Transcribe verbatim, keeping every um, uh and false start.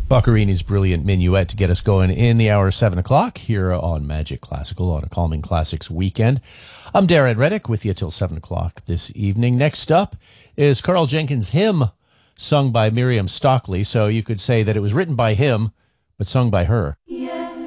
Boccherini's brilliant minuet to get us going in the hour seven o'clock here on Magic Classical on a Calming Classics weekend. I'm Darren Reddick with you till seven o'clock this evening. Next up is Carl Jenkins' Hymn, sung by Miriam Stockley. So you could say that it was written by him, but sung by her. Yeah.